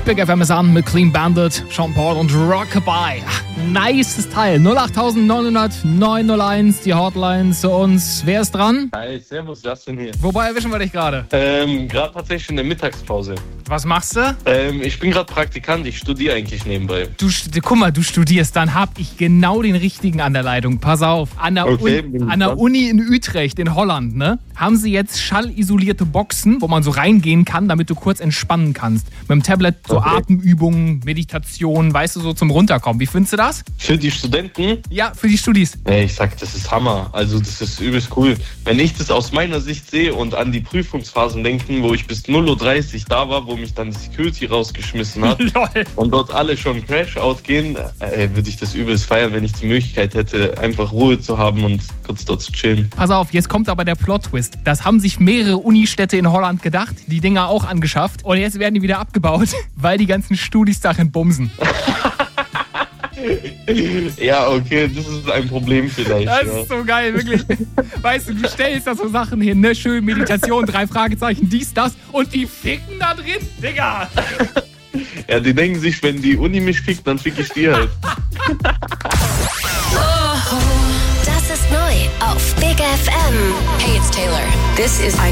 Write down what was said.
Big FM ist an mit Clean Bandit, Sean Paul und Rockabye. Nices Teil. 08900 901, die Hotline zu uns. Wer ist dran? Hi, servus, Justin hier. Wobei erwischen wir dich gerade? Gerade tatsächlich in der Mittagspause. Was machst du? Ich bin gerade Praktikant, ich studiere eigentlich nebenbei. Guck mal, du studierst, dann hab ich genau den richtigen an der Leitung. Pass auf, an der Uni in Utrecht in Holland, ne, haben sie jetzt schallisolierte Boxen, wo man so reingehen kann, damit du kurz entspannen kannst. Mit dem Tablet so Atemübungen, Meditation, weißt du, so zum Runterkommen. Wie findest du das? Für die Studenten? Ja, für die Studis. Ich sag, das ist Hammer. Also das ist übelst cool. Wenn ich das aus meiner Sicht sehe und an die Prüfungsphasen denken, wo ich bis 0:30 Uhr da war, wo mich dann die Security rausgeschmissen hat und dort alle schon Crash-Out gehen, würde ich das übelst feiern, wenn ich die Möglichkeit hätte, einfach Ruhe zu haben und kurz dort zu chillen. Pass auf, jetzt kommt aber der Plot-Twist. Das haben sich mehrere Unistädte in Holland gedacht, die Dinger auch angeschafft und jetzt werden die wieder abgebaut, weil die ganzen Studis darin bumsen. Ja, okay, das ist ein Problem vielleicht. Das ist so geil, wirklich. Weißt du, du stellst da so Sachen hin, ne? Schön Meditation, 3 Fragezeichen, dies, das und die ficken da drin, Digga. Ja, die denken sich, wenn die Uni mich fickt, dann fick ich die halt. Das ist neu auf Big FM. Hey, it's Taylor. This is